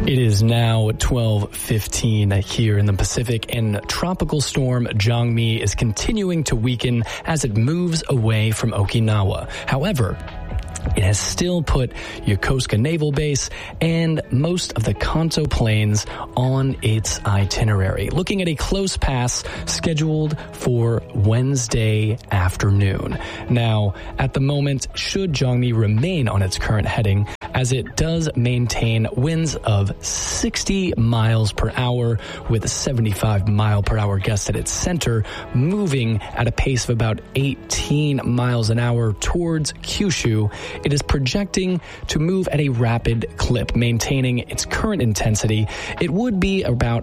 It is now 12:15 here in the Pacific, and Tropical Storm Jangmi is continuing to weaken as it moves away from Okinawa. However, it has still put Yokosuka Naval Base and most of the Kanto Plains on its itinerary. Looking at a close pass scheduled for Wednesday afternoon. Now, at the moment, should Jangmi remain on its current heading, as it does maintain winds of 60 miles per hour with 75 mile per hour gusts at its center, moving at a pace of about 18 miles an hour towards Kyushu. It is projecting to move at a rapid clip, maintaining its current intensity. It would be about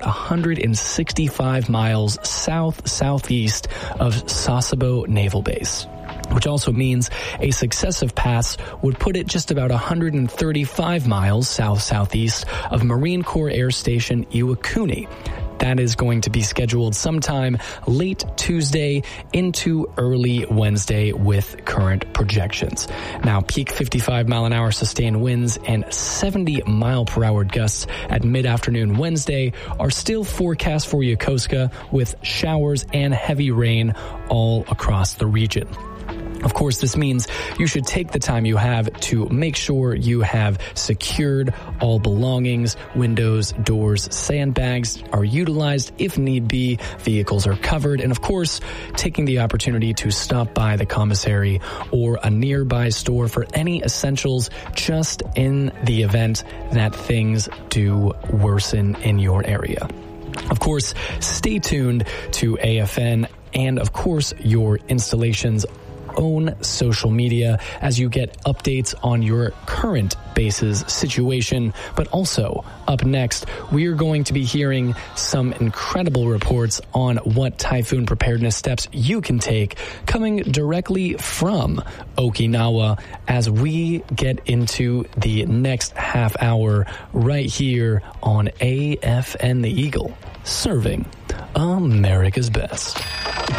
165 miles south-southeast of Sasebo Naval Base, which also means a successive pass would put it just about 135 miles south-southeast of Marine Corps Air Station Iwakuni. That is going to be scheduled sometime late Tuesday into early Wednesday with current projections. Now, peak 55 mile an hour sustained winds and 70 mile per hour gusts at mid-afternoon Wednesday are still forecast for Yokosuka, with showers and heavy rain all across the region. Of course, this means you should take the time you have to make sure you have secured all belongings, windows, doors, sandbags are utilized if need be, vehicles are covered, and of course, taking the opportunity to stop by the commissary or a nearby store for any essentials just in the event that things do worsen in your area. Of course, stay tuned to AFN and, of course, your installation's own social media as you get updates on your current base's situation. But also, up next, we are going to be hearing some incredible reports on what typhoon preparedness steps you can take coming directly from Okinawa as we get into the next half hour right here on AFN The Eagle, serving America's best.